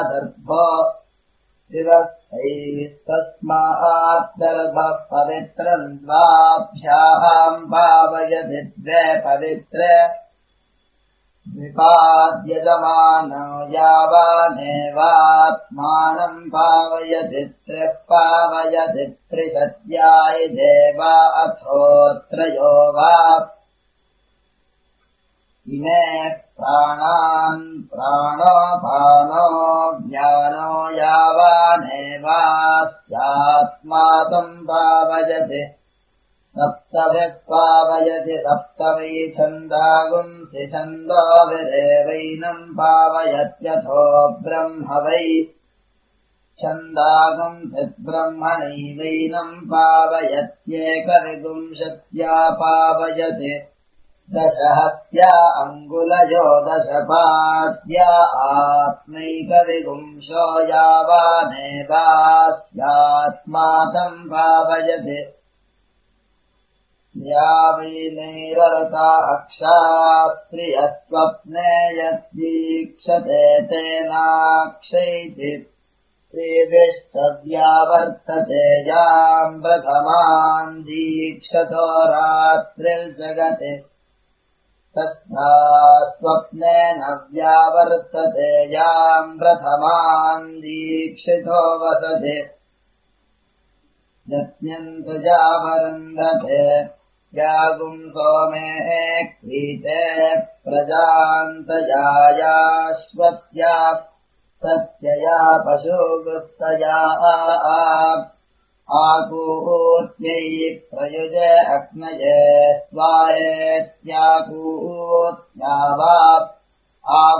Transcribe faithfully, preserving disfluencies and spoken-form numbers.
दर्भो विवत्सैस्तस्मात् दर्भः पवित्रम् द्वाभ्याम् पावयति द्वे पवित्रे विपाद्यजमानो यावानेवात्मानम् पावयति त्रिः पावयति त्रिशत्याय देवा अथोत्रयो वा इमे प्राणान् प्राणो पानो ज्ञानो यावानेवास्यात्मातम् पावयति सप्तभिः पावयति सप्तवै छन्दागुंसि छन्दोभिरेवैनम् पावयत्यथो ब्रह्म वै छन्दागुंसि ब्रह्मणैवैनम् पावयत्येकविंशत्या पावयति दशहत्या अङ्गुलयो दशपाद्या आत्मैकविंशो यावानेवास्यात्मातम् पावयति या वैनैरता अक्षास्त्रियस्वप्ने यद्दीक्षते तेनाक्षैति त्रिभिश्च व्यावर्तते याम् प्रथमाम् दीक्षतो रात्रिर्जगति तस्या स्वप्नेन व्यावर्तते याम् प्रथमाम् दीक्षितो वसति यज्ञन्तजावरन्दते यागुं सोमे क्रीते प्रजान्तजायाश्वत्या सत्यया पशुगुस्तया आकूत्यै प्रयुजे अग्नये स्वायेत्याकूत्या वा